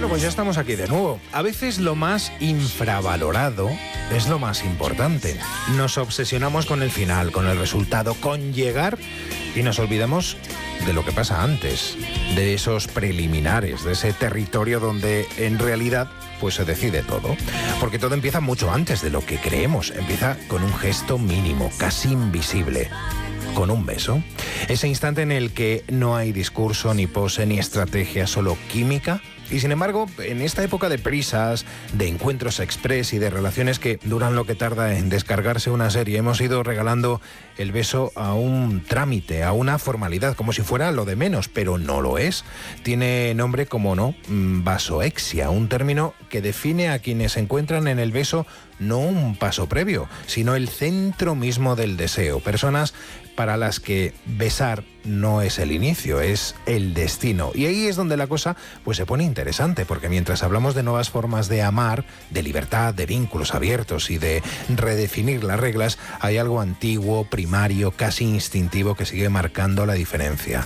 Bueno, pues ya estamos aquí de nuevo. A veces lo más infravalorado es lo más importante. Nos obsesionamos con el final, con el resultado, con llegar y nos olvidamos de lo que pasa antes, de esos preliminares, de ese territorio donde en realidad pues se decide todo. Porque todo empieza mucho antes de lo que creemos. Empieza con un gesto mínimo, casi invisible. Con un beso. Ese instante en el que no hay discurso, ni pose, ni estrategia, solo química. Y sin embargo, en esta época de prisas, de encuentros express y de relaciones que duran lo que tarda en descargarse una serie, hemos ido regalando el beso a un trámite, a una formalidad, como si fuera lo de menos, pero no lo es. Tiene nombre, como no, vasoexia, un término que define a quienes se encuentran en el beso no un paso previo, sino el centro mismo del deseo. Personas para las que besar no es el inicio, es el destino. Y ahí es donde la cosa pues se pone interesante, porque mientras hablamos de nuevas formas de amar, de libertad, de vínculos abiertos y de redefinir las reglas, hay algo antiguo, primario, casi instintivo que sigue marcando la diferencia.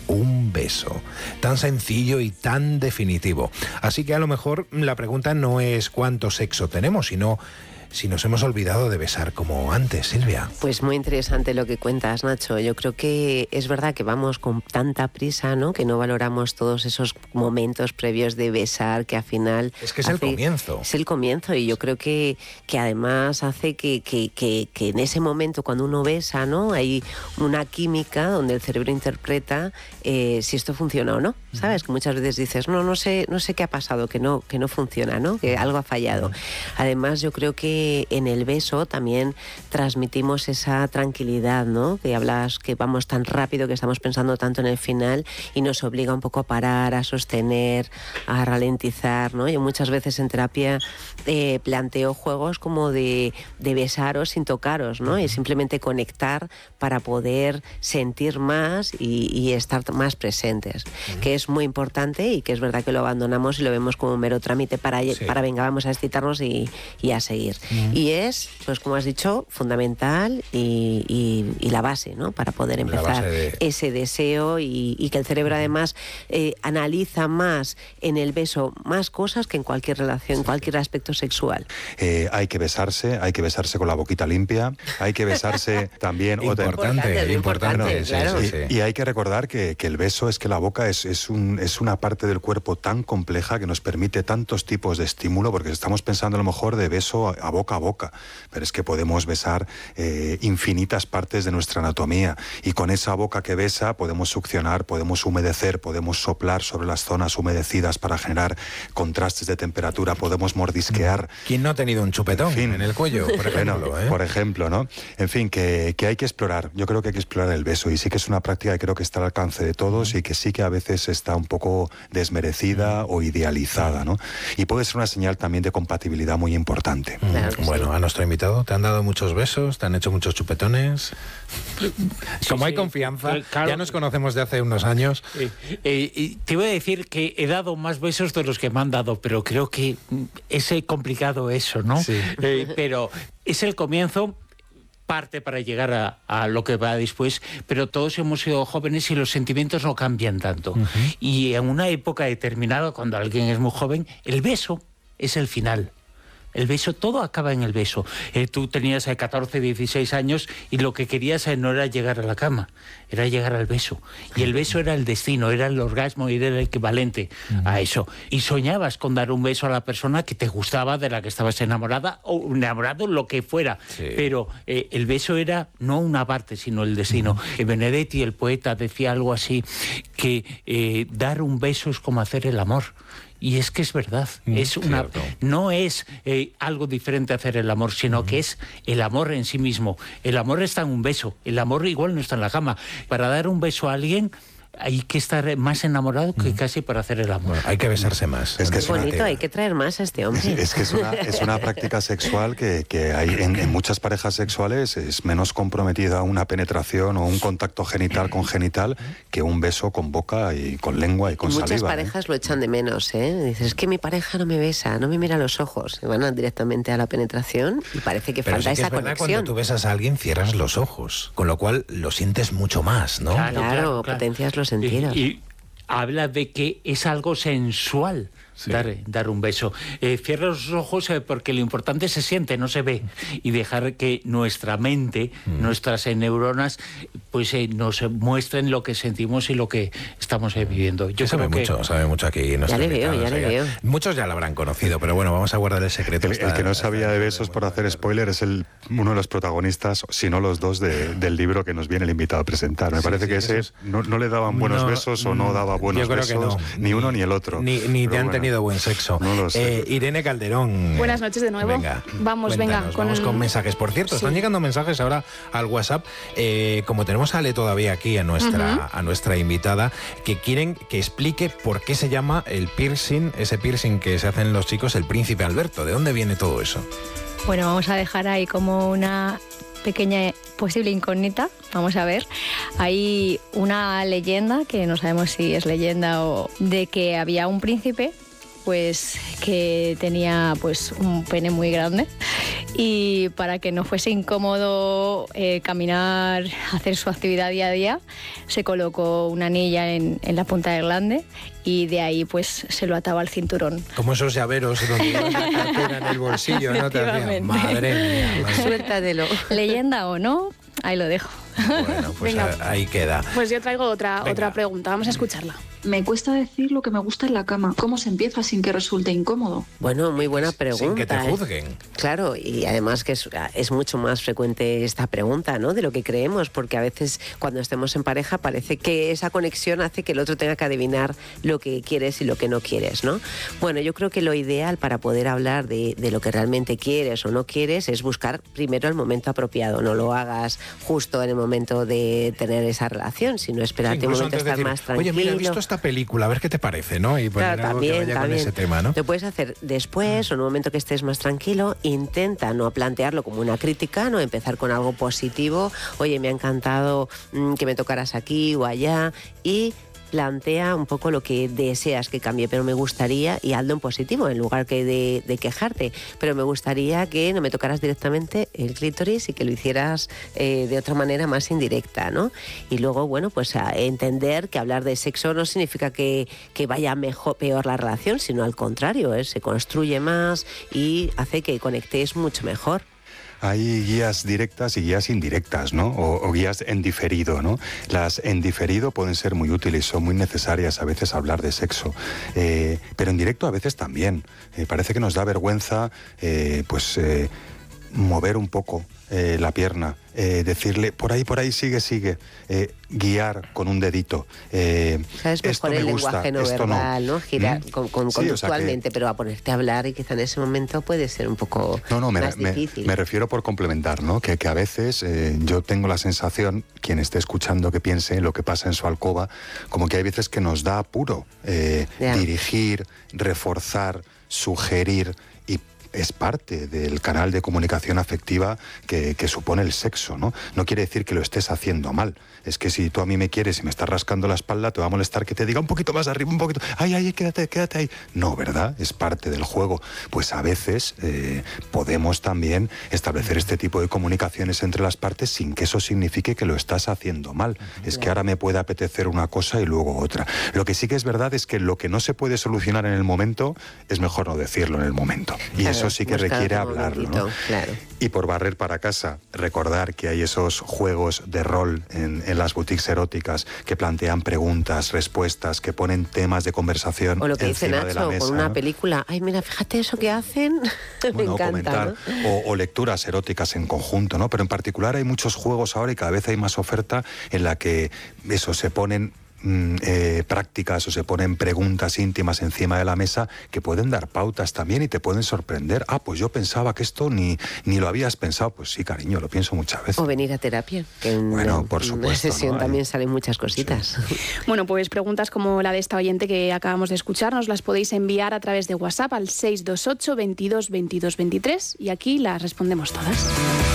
Un beso, tan sencillo y tan definitivo. Así que a lo mejor la pregunta no es cuánto sexo tenemos, sino si nos hemos olvidado de besar como antes, Silvia. Pues muy interesante lo que cuentas, Nacho. Yo creo que es verdad que vamos con tanta prisa, ¿no?, que no valoramos todos esos momentos previos de besar, que al final... Es que es el comienzo. Es el comienzo, y yo creo que además hace que en ese momento, cuando uno besa, ¿no?, hay una química donde el cerebro interpreta si esto funciona o no, ¿sabes? Que muchas veces dices, no sé qué ha pasado, que no funciona, ¿no?, que algo ha fallado. Además, yo creo que en el beso también transmitimos esa tranquilidad, ¿no?, que hablas, que vamos tan rápido, que estamos pensando tanto en el final, y nos obliga un poco a parar, a sostener, a ralentizar, ¿no? Yo muchas veces en terapia planteo juegos como de besaros sin tocaros, ¿no?, y simplemente conectar para poder sentir más y estar más presentes, que es muy importante, y que es verdad que lo abandonamos y lo vemos como un mero trámite para venga, vamos a excitarnos y a seguir. Y es, pues como has dicho, fundamental y la base, ¿no?, para poder empezar ese deseo, y que el cerebro además analiza más en el beso más cosas que en cualquier relación, en cualquier aspecto sexual. Hay que besarse con la boquita limpia, hay que besarse también... Importante, claro. Y hay que recordar que el beso, es que la boca es una parte del cuerpo tan compleja que nos permite tantos tipos de estímulo, porque estamos pensando a lo mejor de beso a boca, pero es que podemos besar infinitas partes de nuestra anatomía, y con esa boca que besa podemos succionar, podemos humedecer, podemos soplar sobre las zonas humedecidas para generar contrastes de temperatura, podemos mordisquear. ¿Quién no ha tenido un chupetón en el cuello, por ejemplo? Por ejemplo, ¿no? En fin, que hay que explorar. Yo creo que hay que explorar el beso, y sí que es una práctica que creo que está al alcance de todos, y que sí que a veces está un poco desmerecida o idealizada, ¿no? Y puede ser una señal también de compatibilidad muy importante. Bueno, a nuestro invitado, ¿te han dado muchos besos? ¿Te han hecho muchos chupetones? Como hay confianza, claro, ya nos conocemos de hace unos años. Te voy a decir que he dado más besos de los que me han dado, pero creo que es complicado eso, ¿no? Sí. Pero es el comienzo, parte para llegar a lo que va después, pero todos hemos sido jóvenes y los sentimientos no cambian tanto. Y en una época determinada, cuando alguien es muy joven, el beso es el final. El beso, todo acaba en el beso. Tú tenías 14, 16 años y lo que querías no era llegar a la cama, era llegar al beso. Y el beso era el destino, era el orgasmo, era el equivalente a eso. Y soñabas con dar un beso a la persona que te gustaba, de la que estabas enamorada o enamorado, lo que fuera. Sí. Pero el beso era no una parte, sino el destino. Benedetti, el poeta, decía algo así, que dar un beso es como hacer el amor. Y es que es verdad, no es algo diferente hacer el amor, sino que es el amor en sí mismo. El amor está en un beso, el amor igual no está en la cama. Para dar un beso a alguien hay que estar más enamorado que casi para hacer el amor. Bueno, hay que besarse más. Es que es bonito, hay que traer más a este hombre. Es que es una práctica sexual que hay en muchas parejas sexuales. Es menos comprometida una penetración o un contacto genital con genital que un beso con boca y con lengua y con saliva. Muchas parejas lo echan de menos, ¿eh? Dices, es que mi pareja no me besa, no me mira a los ojos. Van directamente a la penetración y parece que falta esa conexión. Cuando tú besas a alguien cierras los ojos, con lo cual lo sientes mucho más, ¿no? Claro, potencias los sentidos. Y habla de que es algo sensual. Sí. Dar un beso. Cierra los ojos porque lo importante se siente, no se ve. Y dejar que nuestra mente, nuestras neuronas, pues nos muestren lo que sentimos y lo que estamos viviendo. Yo sabe mucho aquí. Ya le veo. Muchos ya lo habrán conocido, pero bueno, vamos a guardar el secreto. El que no sabía de besos, por hacer spoiler, es uno de los protagonistas, si no los dos, del libro que nos viene el invitado a presentar. Me parece que ese no le daban buenos besos o no daba buenos besos, ni uno ni el otro. Ni te han tenido buen sexo. No lo sé. Irene Calderón. Buenas noches de nuevo. Vamos con mensajes. Por cierto, están llegando mensajes ahora al WhatsApp. Como tenemos a Ale todavía aquí, a nuestra invitada, que quieren que explique por qué se llama el piercing, ese piercing que se hacen los chicos, el Príncipe Alberto. ¿De dónde viene todo eso? Bueno, vamos a dejar ahí como una pequeña posible incógnita. Vamos a ver. Hay una leyenda, que no sabemos si es leyenda o de que había un príncipe pues que tenía pues un pene muy grande y para que no fuese incómodo caminar, hacer su actividad día a día, se colocó una anilla en la punta del glande y de ahí pues se lo ataba al cinturón. Como esos llaveros donde llevas la cartera en el bolsillo, ¿no? Madre mía. Suéltalo. Leyenda o no, ahí lo dejo. Bueno, pues ahí queda. Pues yo traigo otra pregunta, vamos a escucharla. Me cuesta decir lo que me gusta en la cama. ¿Cómo se empieza sin que resulte incómodo? Bueno, muy buena pregunta. Sin que te juzguen. Claro, y además que es mucho más frecuente esta pregunta, ¿no? De lo que creemos, porque a veces cuando estemos en pareja parece que esa conexión hace que el otro tenga que adivinar lo que quieres y lo que no quieres, ¿no? Bueno, yo creo que lo ideal para poder hablar de lo que realmente quieres o no quieres es buscar primero el momento apropiado. No lo hagas justo en el momento de tener esa relación, sino espérate un momento a estar más tranquilo. Oye, mira, he visto esta película, a ver qué te parece, ¿no? Y poner algo que vaya con ese tema, ¿no? Lo puedes hacer después o en un momento que estés más tranquilo. Intenta no plantearlo como una crítica, no empezar con algo positivo. Oye, me ha encantado que me tocaras aquí o allá, y plantea un poco lo que deseas que cambie, pero me gustaría, y hazlo en positivo en lugar que de quejarte, pero me gustaría que no me tocaras directamente el clítoris y que lo hicieras de otra manera más indirecta, ¿no? Y luego, bueno, pues a entender que hablar de sexo no significa que vaya peor la relación, sino al contrario, se construye más y hace que conectéis mucho mejor. Hay guías directas y guías indirectas, ¿no? O guías en diferido, ¿no? Las en diferido pueden ser muy útiles, son muy necesarias a veces hablar de sexo, pero en directo a veces también. Parece que nos da vergüenza, mover un poco la pierna, decirle por ahí sigue, guiar con un dedito. ¿Sabes? Mejor el lenguaje no verbal, ¿no? Girar conductualmente, pero a ponerte a hablar y quizá en ese momento puede ser un poco más difícil. Me refiero por complementar, ¿no? Que a veces yo tengo la sensación, quien esté escuchando que piense en lo que pasa en su alcoba, como que hay veces que nos da apuro dirigir, reforzar, sugerir, y es parte del canal de comunicación afectiva que supone el sexo, ¿no? No quiere decir que lo estés haciendo mal. Es que si tú a mí me quieres y me estás rascando la espalda, te va a molestar que te diga un poquito más arriba, un poquito... ¡Ay, quédate ahí! No, ¿verdad? Es parte del juego. Pues a veces podemos también establecer este tipo de comunicaciones entre las partes sin que eso signifique que lo estás haciendo mal. Es que ahora me puede apetecer una cosa y luego otra. Lo que sí que es verdad es que lo que no se puede solucionar en el momento es mejor no decirlo en el momento. Y eso sí que requiere hablarlo, ¿no? Claro. Y por barrer para casa, recordar que hay esos juegos de rol en las boutiques eróticas que plantean preguntas, respuestas, que ponen temas de conversación o lo que dice encima de la Nacho mesa, con una ¿no? película. Ay, mira, fíjate eso que hacen. Me encanta, comentar, ¿no? o lecturas eróticas en conjunto, ¿no? Pero en particular hay muchos juegos ahora y cada vez hay más oferta en la que se ponen prácticas o se ponen preguntas íntimas encima de la mesa que pueden dar pautas también y te pueden sorprender. Pues yo pensaba que esto ni lo habías pensado. Pues sí, cariño, lo pienso muchas veces. O venir a terapia, que por supuesto, en una sesión, ¿no? También salen muchas cositas. Sí. Bueno, pues preguntas como la de esta oyente que acabamos de escuchar nos las podéis enviar a través de WhatsApp al 628 22 22 23 y aquí las respondemos todas.